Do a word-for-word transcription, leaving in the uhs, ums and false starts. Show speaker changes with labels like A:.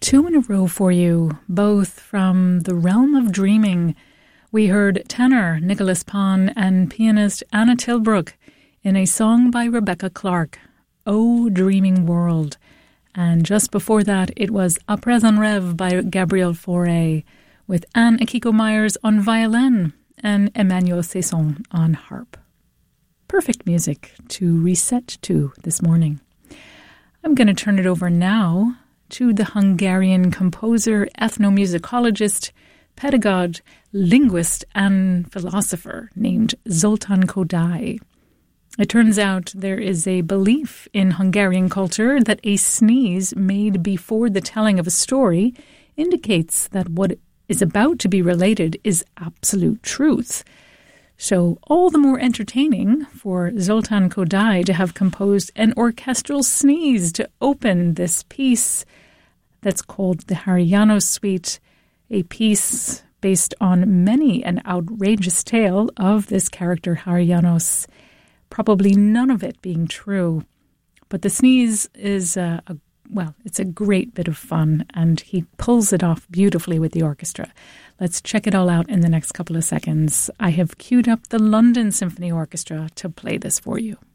A: Two in a row for you, both from the realm of dreaming. We heard tenor Nicholas Pon and pianist Anna Tilbrook in a song by Rebecca Clark, "O Dreaming World." And just before that, it was "A Présent Rêve" by Gabriel Fauré, with Anne Akiko Myers on violin and Emmanuel Cesson on harp. Perfect music to reset to this morning. I'm going to turn it over now to the Hungarian composer, ethnomusicologist, pedagogue, linguist, and philosopher named Zoltán Kodály. It turns out there is a belief in Hungarian culture that a sneeze made before the telling of a story indicates that what is about to be related is absolute truth. So all the more entertaining for Zoltán Kodály to have composed an orchestral sneeze to open this piece that's called the Harianos Suite, a piece based on many an outrageous tale of this character Harianos, probably none of it being true. But the sneeze is, a, a well, it's a great bit of fun, and he pulls it off beautifully with the orchestra. Let's check it all out in the next couple of seconds. I have queued up the London Symphony Orchestra to play this for you.